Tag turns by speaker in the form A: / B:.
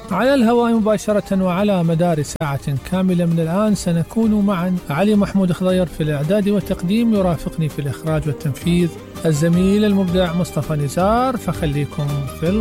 A: على الهواء مباشرة وعلى مدار ساعة كاملة من الآن سنكون معا علي محمود خضير في الإعداد والتقديم، يرافقني في الإخراج والتنفيذ الزميل المبدع مصطفى نزار، فخليكم في